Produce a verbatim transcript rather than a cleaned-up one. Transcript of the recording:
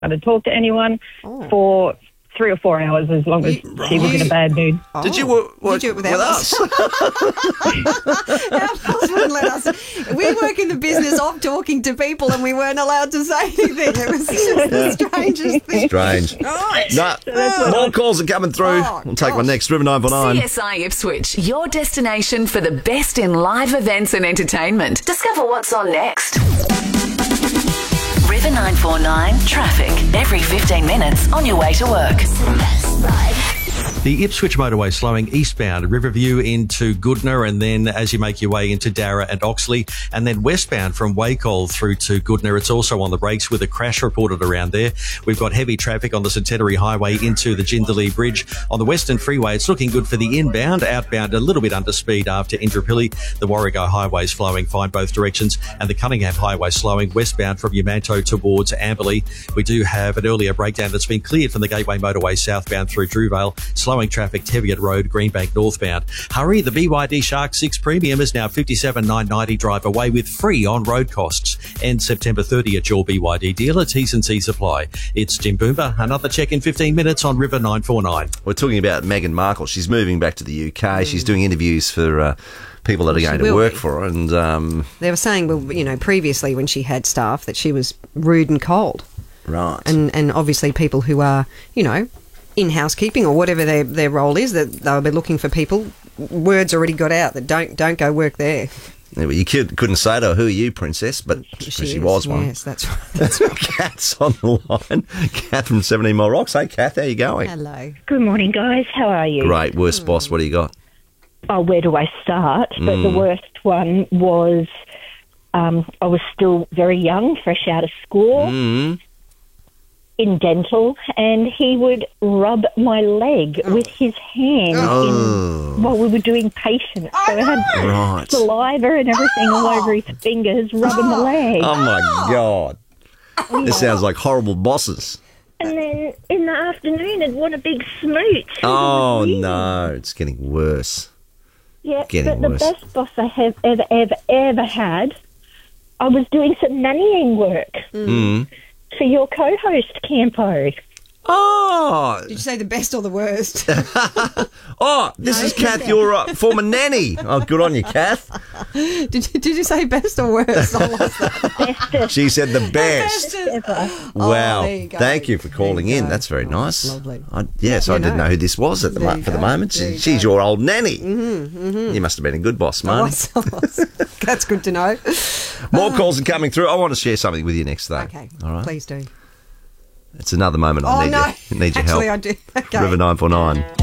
to talk to anyone Oh. for three or four hours as long as You- she was in a bad mood. Oh. Did you work, Did you do it without with us? us? Our boss wouldn't let us. We work in the business of talking to people and we weren't allowed to say anything. It was just the strangest thing. Strange. Right. No, more calls are coming through. Oh, we'll take gosh. one next. River nine four nine. C S I Ipswich, your destination for the best in live events and entertainment. Discover what's on next. River nine four nine traffic. Every fifteen minutes on your way to work. The Ipswich motorway slowing eastbound, Riverview into Goodna, and then as you make your way into Darra and Oxley, and then westbound from Wacol through to Goodna. It's also on the brakes with a crash reported around there. We've got heavy traffic on the Centenary Highway into the Jindalee Bridge. On the Western Freeway, it's looking good for the inbound. Outbound, a little bit under speed after Indooroopilly. The Warrego Highway is flowing fine both directions, and the Cunningham Highway slowing westbound from Yamanto towards Amberley. We do have an earlier breakdown that's been cleared from the Gateway Motorway southbound through Drewvale, slowing traffic Teviot Road, Greenbank northbound. Hurry, the B Y D Shark six Premium is now fifty-seven thousand nine hundred ninety. Drive away with free on-road costs. End September thirtieth at your B Y D dealer. T's and C's apply. It's Jim Boomba. Another check in fifteen minutes on River nine four nine. We're talking about Meghan Markle. She's moving back to the U K. Mm. She's doing interviews for uh, people that are going She to will work be. for her. And um, They were saying, well, you know, previously when she had staff that she was rude and cold. right. And and obviously people who are, you know, in housekeeping or whatever their, their role is, that they'll be looking for people. Words already got out that don't don't go work there. Yeah, well, you could, couldn't say to her, who are you, princess? But she, is, was one. Yes, that's right. That's right. Kath's on the line. Kath from seventeen Mile Rocks. Hey, Kath, how you going? Hello. Good morning, guys. How are you? Great. Worst boss, what do you got? Oh, where do I start? But Mm. the worst one was um, I was still very young, fresh out of school, Mm. in dental, and he would rub my leg with his hand Oh. in, while we were doing patients. So I had Right. saliva and everything all over his fingers, rubbing the leg. Oh, my God. This sounds like horrible bosses. And then in the afternoon, I'd want a big smooch. Oh, Really? no. It's getting worse. Yeah, Getting but the worse. best boss I have ever, ever, ever had, I was doing some nannying work Mm. for your co-host, Campo. Oh. Did you say the best or the worst? Oh, this is Kath, your uh, former nanny. Oh, good on you, Kath. did you did you say best or worst? I lost that. Bestest She said the best. ever. Wow. Oh, there you go. Thank you for calling There you in. go. That's very Oh, nice. that's lovely. I, yes, I You didn't know. know who this was at the There mo- you for the go. moment. There She, you she's go. your old nanny. Mm-hmm, mm-hmm. You must have been a good boss, I Marnie. was, I was. That's good to know. More calls are coming through. I want to share something with you next, though. Okay, All right. please do. It's another moment Oh I need, no, your, need your actually help. I do. Okay. River nine four nine.